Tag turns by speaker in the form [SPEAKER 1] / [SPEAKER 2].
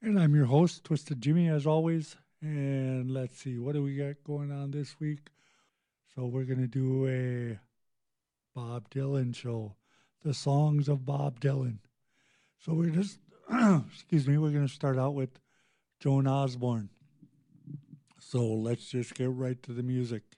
[SPEAKER 1] And I'm your host, Twisted Jimmy, as always. And let's see, what do we got going on this week? So, we're going to do a Bob Dylan show, the songs of Bob Dylan. So, we're just, excuse me, we're going to start out with Joan Osborne. So, let's just get right to the music.